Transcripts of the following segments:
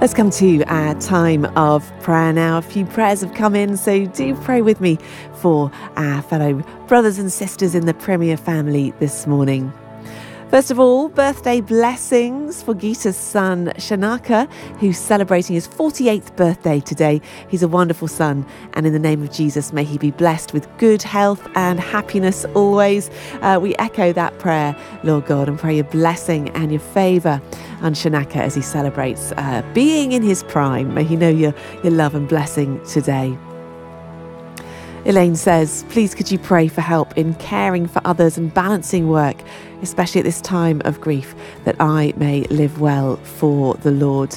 Let's come to our time of prayer now. A few prayers have come in, so do pray with me for our fellow brothers and sisters in the Premier family this morning. First of all, birthday blessings for Gita's son, Shanaka, who's celebrating his 48th birthday today. He's a wonderful son, and in the name of Jesus, may he be blessed with good health and happiness always. We echo that prayer, Lord God, and pray your blessing and your favour on Shanaka as he celebrates being in his prime. May he know your love and blessing today. Elaine says, please could you pray for help in caring for others and balancing work, especially at this time of grief, that I may live well for the Lord.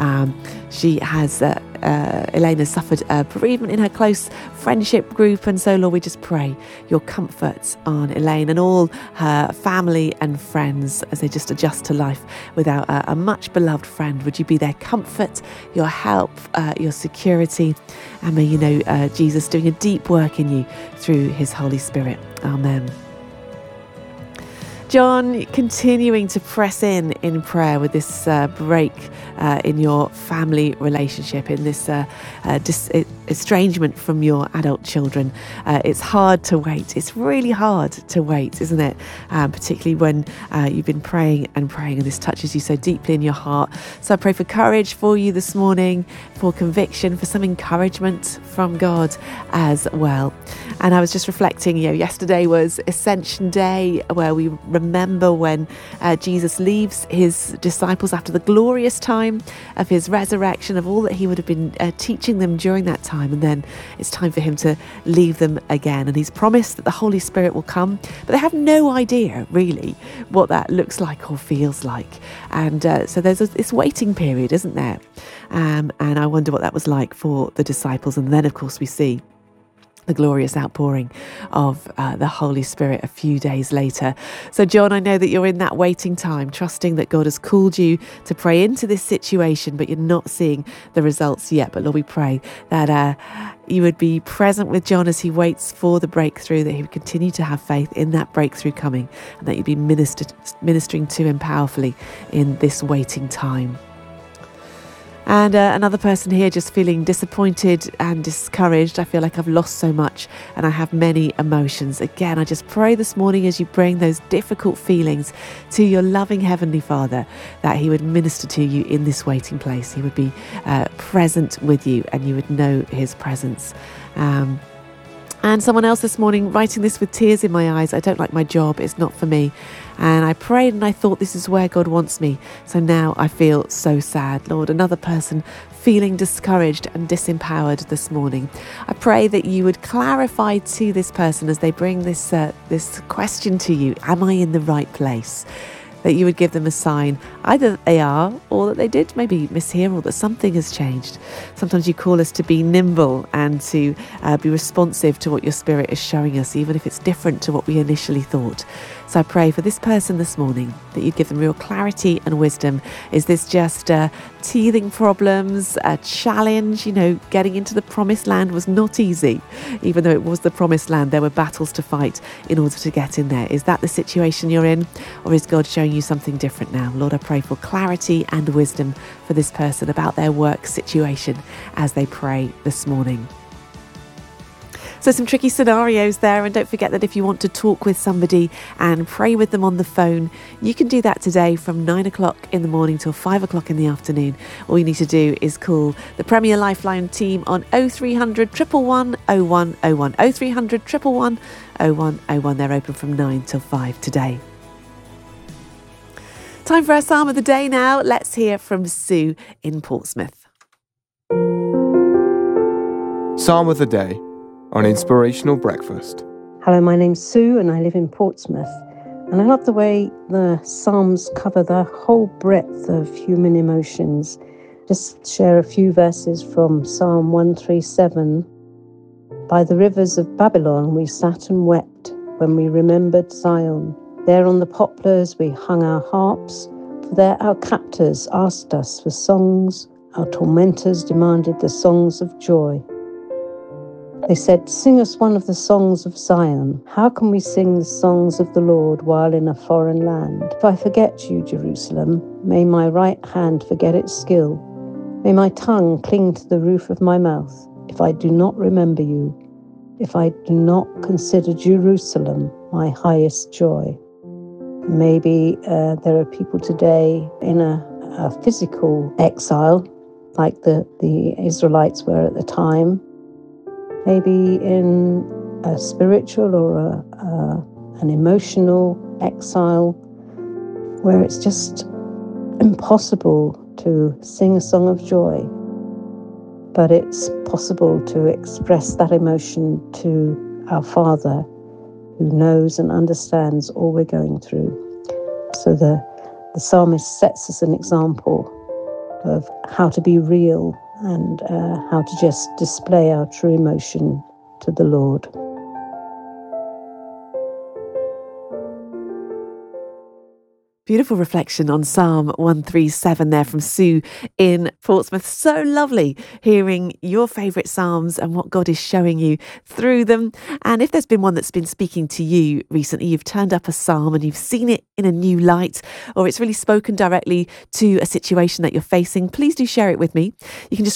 Elaine has suffered a bereavement in her close friendship group, and so Lord, we just pray your comfort on Elaine and all her family and friends as they just adjust to life without a much beloved friend. Would you be their comfort, your help, your security, and may you know Jesus doing a deep work in you through his Holy Spirit. Amen. John, continuing to press in prayer with this break in your family relationship, in this estrangement from your adult children. It's hard to wait. It's really hard to wait, isn't it? Particularly when you've been praying and this touches you so deeply in your heart. So I pray for courage for you this morning, for conviction, for some encouragement from God as well. And I was just reflecting, yesterday was Ascension Day, where we remember when Jesus leaves his disciples after the glorious time of his resurrection, of all that he would have been teaching them during that time. And then it's time for him to leave them again. And he's promised that the Holy Spirit will come, but they have no idea really what that looks like or feels like. And so there's this waiting period, isn't there? And I wonder what that was like for the disciples. And then, of course, we see the glorious outpouring of the Holy Spirit a few days later. So John, I know that you're in that waiting time, trusting that God has called you to pray into this situation, but you're not seeing the results yet. But Lord, we pray that you would be present with John as he waits for the breakthrough, that he would continue to have faith in that breakthrough coming, and that you'd be ministering to him powerfully in this waiting time. And another person here just feeling disappointed and discouraged. I feel like I've lost so much and I have many emotions. Again, I just pray this morning as you bring those difficult feelings to your loving Heavenly Father, that he would minister to you in this waiting place. He would be present with you and you would know his presence. And someone else this morning writing this with tears in my eyes. I don't like my job. It's not for me. And I prayed and I thought this is where God wants me. So now I feel so sad. Lord, another person feeling discouraged and disempowered this morning. I pray that you would clarify to this person as they bring this question to you. Am I in the right place? That you would give them a sign, either that they are or that they did maybe mishear, or that something has changed. Sometimes you call us to be nimble and to be responsive to what your Spirit is showing us, even if it's different to what we initially thought. So I pray for this person this morning that you'd give them real clarity and wisdom. Is this just teething problems, a challenge? Getting into the promised land was not easy. Even though it was the promised land, there were battles to fight in order to get in there. Is that the situation you're in? Or is God showing you something different now? Lord, I pray for clarity and wisdom for this person about their work situation as they pray this morning. So some tricky scenarios there, and don't forget that if you want to talk with somebody and pray with them on the phone, you can do that today from 9 o'clock in the morning till 5 o'clock in the afternoon. All you need to do is call the Premier Lifeline team on 0300 111 0101, 0300 111 0101. They're open from 9 till 5 today. Time for our Psalm of the Day now. Let's hear from Sue in Portsmouth. Psalm of the Day on Inspirational Breakfast. Hello, my name's Sue and I live in Portsmouth. And I love the way the Psalms cover the whole breadth of human emotions. Just share a few verses from Psalm 137. By the rivers of Babylon we sat and wept when we remembered Zion. There on the poplars we hung our harps, for there our captors asked us for songs, our tormentors demanded the songs of joy. They said, sing us one of the songs of Zion. How can we sing the songs of the Lord while in a foreign land? If I forget you, Jerusalem, may my right hand forget its skill. May my tongue cling to the roof of my mouth if I do not remember you, if I do not consider Jerusalem my highest joy. Maybe there are people today in a physical exile, like the Israelites were at the time. Maybe in a spiritual or an emotional exile, where it's just impossible to sing a song of joy. But it's possible to express that emotion to our Father, who knows and understands all we're going through. So the psalmist sets us an example of how to be real and how to just display our true emotion to the Lord. Beautiful reflection on Psalm 137 there from Sue in Portsmouth. So lovely hearing your favourite Psalms and what God is showing you through them. And if there's been one that's been speaking to you recently, you've turned up a Psalm and you've seen it in a new light, or it's really spoken directly to a situation that you're facing, please do share it with me. You can just